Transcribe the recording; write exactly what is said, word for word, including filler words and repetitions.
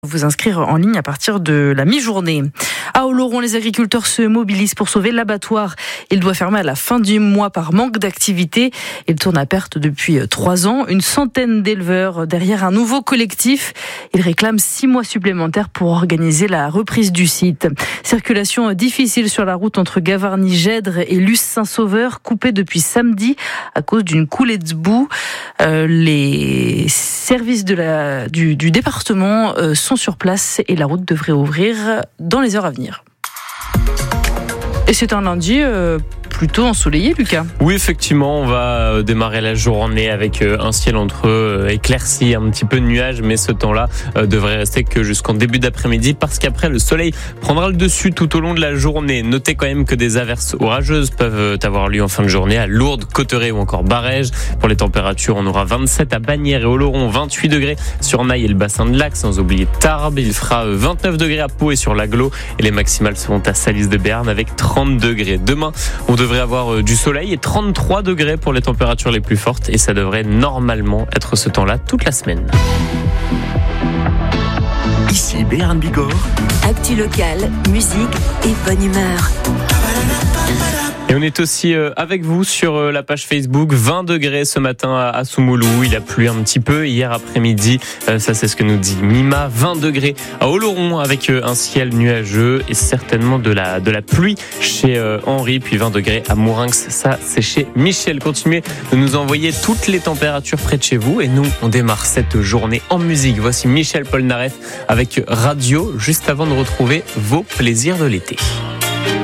Vous inscrire en ligne à partir de la mi-journée. À Oloron, les agriculteurs se mobilisent pour sauver l'abattoir. Il doit fermer à la fin du mois par manque d'activité. Il tourne à perte depuis trois ans. Une centaine d'éleveurs derrière un nouveau collectif. Ils réclament six mois supplémentaires pour organiser la reprise du site. Circulation difficile sur la route entre Gavarnie-Gèdre et Luce-Saint-Sauveur, coupée depuis samedi à cause d'une coulée de boue. Euh, les services de la, du, du département euh, sont sur place et la route devrait ouvrir dans les heures à venir. Et c'est un lundi euh, plutôt ensoleillé, Lucas. Oui, effectivement, on va démarrer la journée avec un ciel entre éclairci, un petit peu de nuages, mais ce temps-là devrait rester que jusqu'en début d'après-midi, parce qu'après, le soleil prendra le dessus tout au long de la journée. Notez quand même que des averses orageuses peuvent avoir lieu en fin de journée à Lourdes, Cauterets ou encore Barège. Pour les températures, on aura vingt-sept à Bagnères et Oloron, vingt-huit degrés sur Naï et le bassin de Lac, sans oublier Tarbes. Il fera vingt-neuf degrés à Pau et sur l'Aglo, et les maximales seront à Salis de Béarn avec trente degrés. Demain, on devrait avoir du soleil et trente-trois degrés pour les températures les plus fortes, et ça devrait normalement être ce temps-là toute la semaine. Ici Béarn Bigorre. Actu locale, musique et bonne humeur. Et on est aussi avec vous sur la page Facebook. vingt degrés ce matin à Soumoulou. Il a plu un petit peu hier après-midi. Ça, c'est ce que nous dit Mima. vingt degrés à Oloron avec un ciel nuageux et certainement de la, de la pluie chez Henri. Puis vingt degrés à Mourinx. Ça, c'est chez Michel. Continuez de nous envoyer toutes les températures près de chez vous. Et nous, on démarre cette journée en musique. Voici Michel Polnareff avec Radio, juste avant de retrouver vos plaisirs de l'été.